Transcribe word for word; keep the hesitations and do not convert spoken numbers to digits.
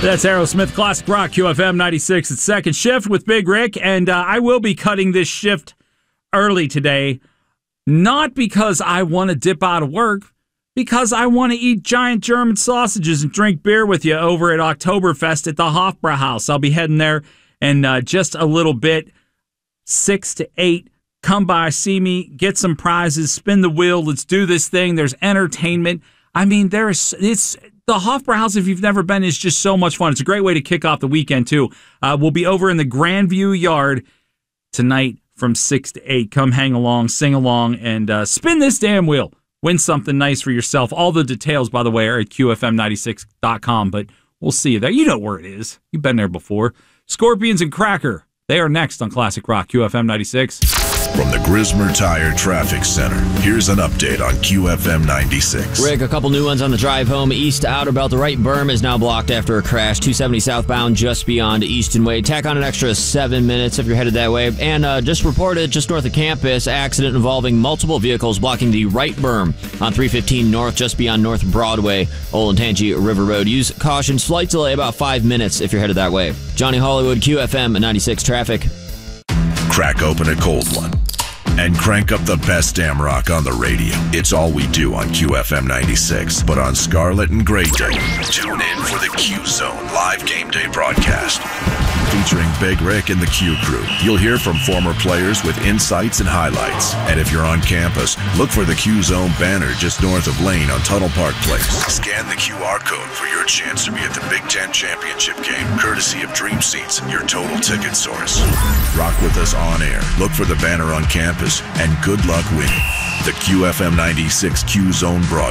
That's Aerosmith Classic Rock, Q F M ninety-six. It's second shift with Big Rick, and uh, I will be cutting this shift early today, not because I want to dip out of work, because I want to eat giant German sausages and drink beer with you over at Oktoberfest at the Hofbrauhaus. I'll be heading there in uh, just a little bit, six to eight. Come by, see me, get some prizes, spin the wheel. Let's do this thing. There's entertainment. I mean, there's it's the Hofbrauhaus, if you've never been, is just so much fun. It's a great way to kick off the weekend, too. Uh, we'll be over in the Grandview Yard tonight from six to eight. Come hang along, sing along, and uh, spin this damn wheel. Win something nice for yourself. All the details, by the way, are at Q F M ninety-six dot com, but we'll see you there. You know where it is. You've been there before. Scorpions and Cracker. They are next on Classic Rock, Q F M ninety-six. From the Grismer Tire Traffic Center, here's an update on Q F M ninety-six. Rick, a couple new ones on the drive home. East outer belt, the right berm is now blocked after a crash. two seventy southbound just beyond Easton Way. Tack on an extra seven minutes if you're headed that way. And uh, just reported just north of campus, accident involving multiple vehicles blocking the right berm on three fifteen north just beyond North Broadway, Olentangy River Road. Use caution. Slight delay, about five minutes if you're headed that way. Johnny Hollywood, Q F M ninety-six traffic. Crack open a cold one and crank up the best damn rock on the radio. It's all we do on Q F M ninety-six. But on Scarlet and Gray Day, tune in for the Q Zone live game day broadcast. Featuring Big Rick and the Q Crew. You'll hear from former players with insights and highlights. And if you're on campus, look for the Q Zone banner just north of Lane on Tuttle Park Place. Scan the Q R code for your chance to be at the Big Ten Championship game, courtesy of Dream Seats, your total ticket source. Rock with us on air. Look for the banner on campus, and good luck winning the Q F M ninety-six Q Zone broadcast.